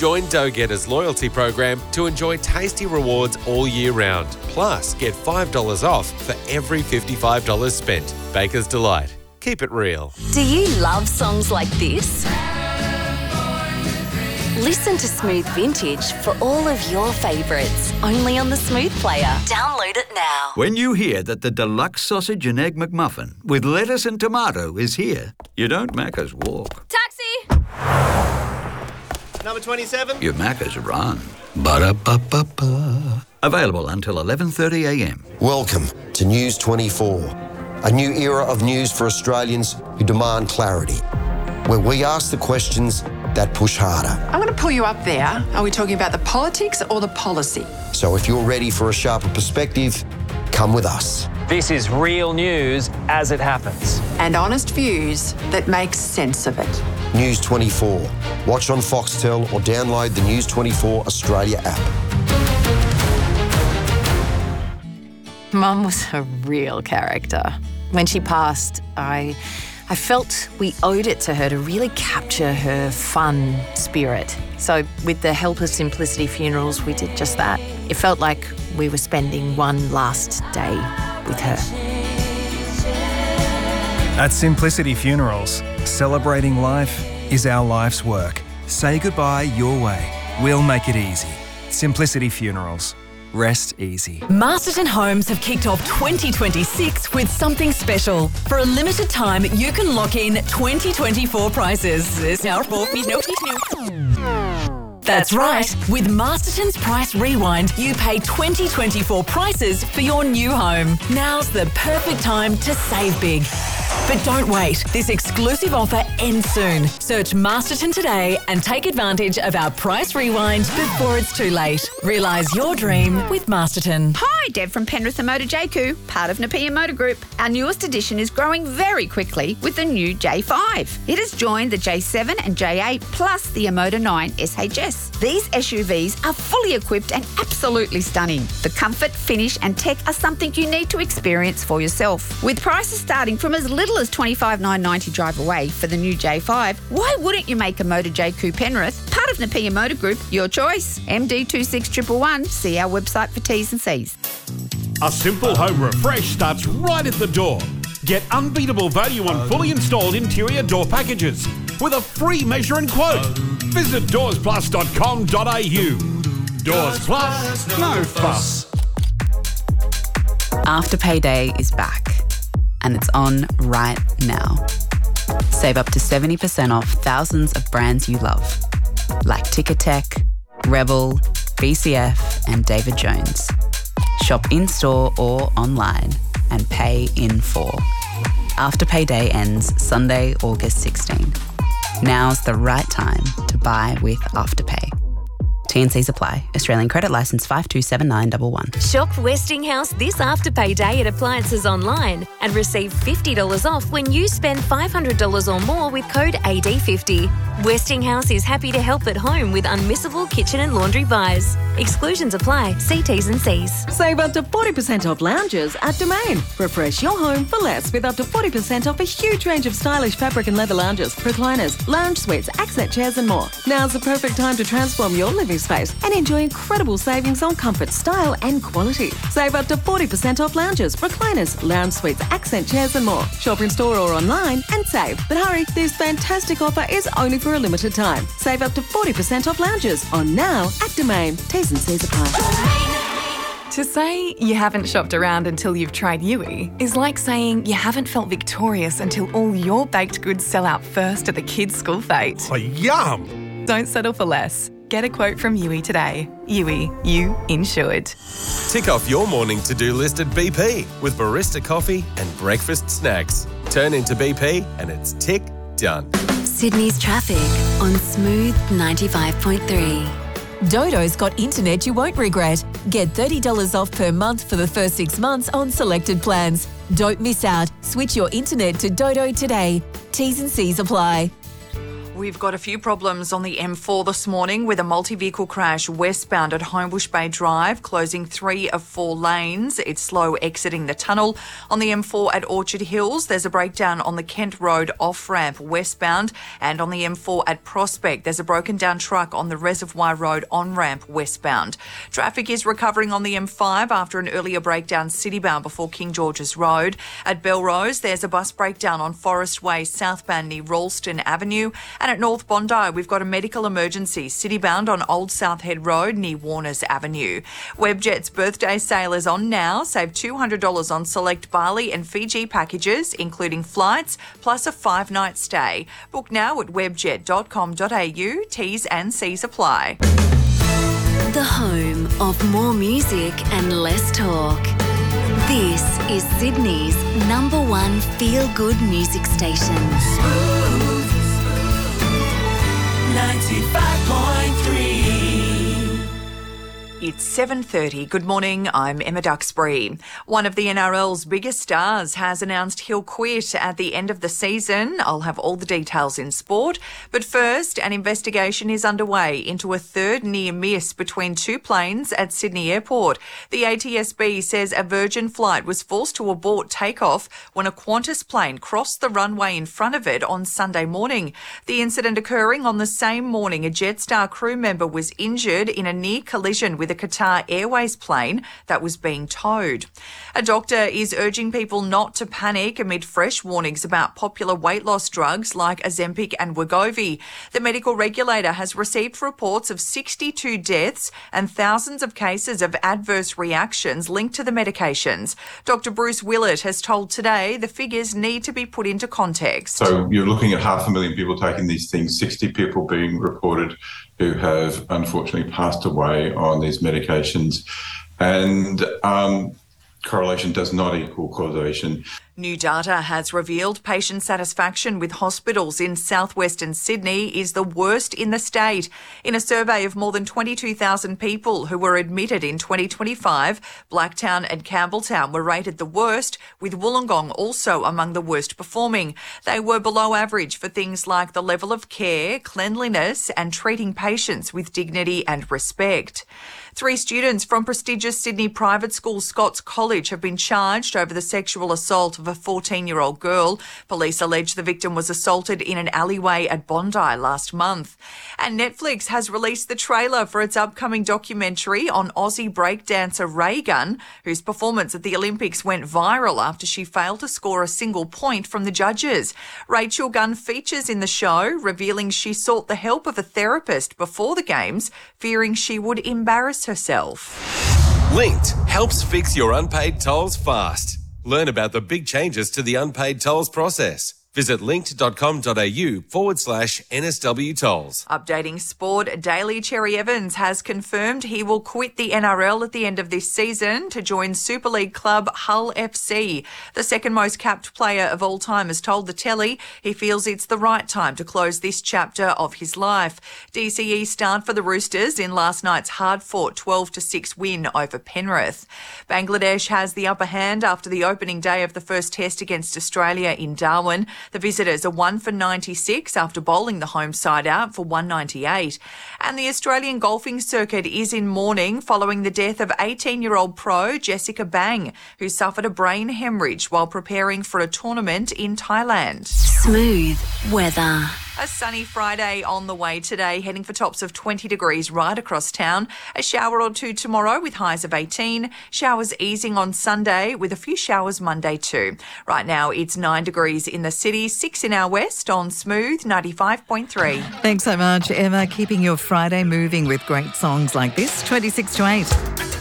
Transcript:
Join Dough Getter's loyalty program to enjoy tasty rewards all year round. Plus, get $5 off for every $55 spent. Baker's Delight. Keep it real. Do you love songs like this? Listen to Smooth Vintage for all of your favourites, only on the Smooth player. Download it now. When you hear that the deluxe sausage and egg McMuffin with lettuce and tomato is here, you don't Macca's walk. Taxi! Number 27. You Macca's run. Ba-da-ba-ba-ba. Available until 11:30am. Welcome to News 24, a new era of news for Australians who demand clarity, where we ask the questions that push harder. I'm going to pull you up there. Are we talking about the politics or the policy? So if you're ready for a sharper perspective, come with us. This is real news as it happens. And honest views that make sense of it. News 24. Watch on Foxtel or download the News 24 Australia app. Mum was a real character. When she passed, I felt we owed it to her to really capture her fun spirit. So with the help of Simplicity Funerals, we did just that. It felt like we were spending one last day with her. At Simplicity Funerals, celebrating life is our life's work. Say goodbye your way. We'll make it easy. Simplicity Funerals. Rest easy. Masterton Homes have kicked off 2026 with something special. For a limited time, you can lock in 2024 prices. That's right. With Masterton's Price Rewind, you pay 2024 prices for your new home. Now's the perfect time to save big. But don't wait. This exclusive offer ends soon. Search Masterton today and take advantage of our Price Rewind before it's too late. Realise your dream with Masterton. Hi, Deb from Penrith Emotor JQ, part of Nepean Motor Group. Our newest edition is growing very quickly with the new J5. It has joined the J7 and J8 plus the Emotor 9 SHS. These SUVs are fully equipped and absolutely stunning. The comfort, finish and tech are something you need to experience for yourself. With prices starting from as little as $25,990 drive away for the new J5, why wouldn't you make a Motor JQ Penrith, part of Nepean Motor Group, your choice? MD26111. See our website for T's and C's. A simple home refresh starts right at the door. Get unbeatable value on fully installed interior door packages with a free measure and quote. Visit doorsplus.com.au. Doors Plus, no fuss. Afterpay Day is back, and it's on right now. Save up to 70% off thousands of brands you love, like Ticketek, Rebel, BCF, and David Jones. Shop in-store or online and pay in full. Afterpay Day ends Sunday, August 16. Now's the right time to buy with Afterpay. T&Cs apply. Australian credit licence 527911. Shop Westinghouse this Afterpay Day at Appliances Online and receive $50 off when you spend $500 or more with code AD50. Westinghouse is happy to help at home with unmissable kitchen and laundry buys. Exclusions apply. See T's and C's. Save up to 40% off lounges at Domain. Refresh your home for less with up to 40% off a huge range of stylish fabric and leather lounges, recliners, lounge suites, accent chairs and more. Now's the perfect time to transform your living space and enjoy incredible savings on comfort, style and quality. Save up to 40% off lounges, recliners, lounge suites, accent chairs and more. Shop in store or online and save. But hurry, this fantastic offer is only for a limited time. Save up to 40% off lounges on now at Domain. T's and C's apply. To say you haven't shopped around until you've tried Yui is like saying you haven't felt victorious until all your baked goods sell out first at the kids' school fete. Oh, yum! Don't settle for less. Get a quote from Yui today. Yui, you insured. Tick off your morning to-do list at BP with barista coffee and breakfast snacks. Turn into BP and it's tick done. Sydney's traffic on Smooth 95.3. Dodo's got internet you won't regret. Get $30 off per month for the first 6 months on selected plans. Don't miss out. Switch your internet to Dodo today. T's and C's apply. We've got a few problems on the M4 this morning with a multi-vehicle crash westbound at Homebush Bay Drive, closing 3 of 4 lanes. It's slow exiting the tunnel. On the M4 at Orchard Hills, there's a breakdown on the Kent Road off-ramp westbound, and on the M4 at Prospect, there's a broken down truck on the Reservoir Road on-ramp westbound. Traffic is recovering on the M5 after an earlier breakdown citybound before King George's Road. At Belrose, there's a bus breakdown on Forest Way southbound near Ralston Avenue. And at North Bondi, we've got a medical emergency citybound on Old South Head Road near Warners Avenue. Webjet's birthday sale is on now. Save $200 on select Bali and Fiji packages, including flights, plus a 5-night stay. Book now at webjet.com.au. T's and C's apply. The home of more music and less talk. This is Sydney's #1 feel-good music station. 95.3. It's 7:30. Good morning, I'm Emma Duxbury. One of the NRL's biggest stars has announced he'll quit at the end of the season. I'll have all the details in sport. But first, an investigation is underway into a third near miss between 2 planes at Sydney Airport. The ATSB says a Virgin flight was forced to abort takeoff when a Qantas plane crossed the runway in front of it on Sunday morning. The incident occurring on the same morning a Jetstar crew member was injured in a near collision with a Qatar Airways plane that was being towed. A doctor is urging people not to panic amid fresh warnings about popular weight loss drugs like Ozempic and Wegovy. The medical regulator has received reports of 62 deaths and thousands of cases of adverse reactions linked to the medications. Dr. Bruce Willett has told Today the figures need to be put into context. So you're looking at 500,000 people taking these things, 60 people being reported who have unfortunately passed away on these medications. And correlation does not equal causation. New data has revealed patient satisfaction with hospitals in southwestern Sydney is the worst in the state. In a survey of more than 22,000 people who were admitted in 2025, Blacktown and Campbelltown were rated the worst, with Wollongong also among the worst performing. They were below average for things like the level of care, cleanliness, and treating patients with dignity and respect. 3 students from prestigious Sydney private school Scots College have been charged over the sexual assault of a 14-year-old girl. Police allege the victim was assaulted in an alleyway at Bondi last month. And Netflix has released the trailer for its upcoming documentary on Aussie breakdancer Ray Gunn, whose performance at the Olympics went viral after she failed to score a single point from the judges. Rachel Gunn features in the show, revealing she sought the help of a therapist before the Games, fearing she would embarrass herself. Linked helps fix your unpaid tolls fast. Learn about the big changes to the unpaid tolls process. Visit linked.com.au/NSW tolls. Updating sport, Daly Cherry Evans has confirmed he will quit the NRL at the end of this season to join Super League club Hull FC. The second most capped player of all time has told the telly he feels it's the right time to close this chapter of his life. DCE start for the Roosters in last night's hard-fought 12-6 win over Penrith. Bangladesh has the upper hand after the opening day of the first test against Australia in Darwin. The visitors are 1 for 96 after bowling the home side out for 198. And the Australian golfing circuit is in mourning following the death of 18-year-old pro Jessica Bang, who suffered a brain hemorrhage while preparing for a tournament in Thailand. Smooth weather. A sunny Friday on the way today, heading for tops of 20 degrees right across town. A shower or two tomorrow with highs of 18. Showers easing on Sunday with a few showers Monday too. Right now it's 9 degrees in the city, 6 in our west on Smooth 95.3. Thanks so much, Emma. Keeping your Friday moving with great songs like this, 26 to 8.